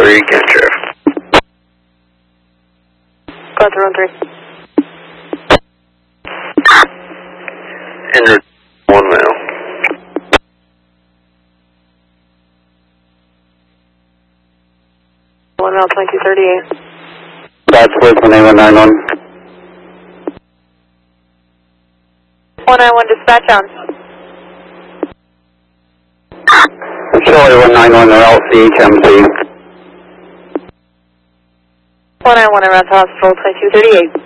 3, capture. Got the run 3. Enter 1 mile. One mile 2238. That's with 19191. 191 dispatch on. Charlie 191 or LCHMC. 191 around to hospital 2238.